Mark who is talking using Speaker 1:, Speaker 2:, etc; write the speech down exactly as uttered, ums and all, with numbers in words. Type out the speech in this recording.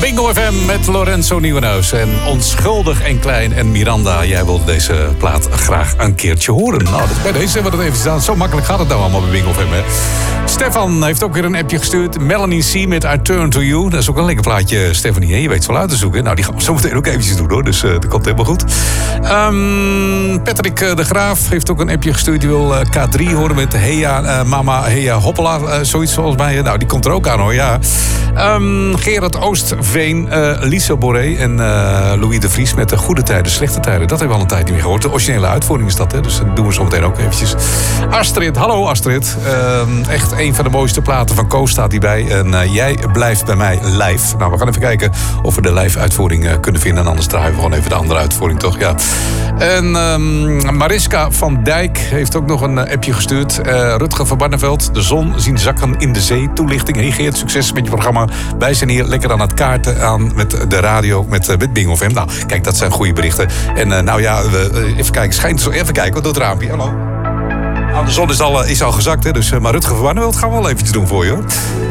Speaker 1: Bingo F M met Lorenzo Nieuwenhuis. En Onschuldig en Klein. En Miranda, jij wilde deze plaat graag een keertje horen. Nou, dat, bij deze hebben we dat even staan. Zo makkelijk gaat het nou allemaal bij Bingo F M, hè. Stefan heeft ook weer een appje gestuurd. Melanie C. met I Turn To You. Dat is ook een lekker plaatje, Stephanie. Hè? Je weet het wel uit te zoeken. Nou, die gaan we zo meteen ook eventjes doen, hoor. Dus uh, dat komt helemaal goed. Um, Patrick de Graaf heeft ook een appje gestuurd. Die wil uh, K drie horen met Heya uh, Mama Heya Hoppela. Uh, zoiets volgens mij. Nou, die komt er ook aan, hoor. Ja. Um, Gerard Oostveen, uh, Lisa Boré en uh, Louis de Vries met de Goede Tijden, Slechte Tijden. Dat hebben we al een tijd niet meer gehoord. De originele uitvoering is dat, hè? Dus dat doen we zo meteen ook eventjes. Astrid, hallo Astrid. Uh, echt een van de mooiste platen van Koos staat hierbij. En uh, jij blijft bij mij live. Nou, we gaan even kijken of we de live uitvoering uh, kunnen vinden. En anders draaien we gewoon even de andere uitvoering, toch? Ja. En um, Mariska van Dijk heeft ook nog een uh, appje gestuurd. Uh, Rutger van Barneveld, de zon zien zakken in de zee. Toelichting, hey Geert, succes met je programma. Wij zijn hier lekker aan het kaarten aan met de radio, met, uh, met Bingo F M. Nou, kijk, dat zijn goede berichten. En uh, nou ja, uh, even kijken, schijnt zo. Even kijken, door het raampje. Hallo. Nou, de zon is al, uh, is al gezakt, hè. Dus, uh, maar Rutger van Barneveld gaan we wel eventjes doen voor je, hoor.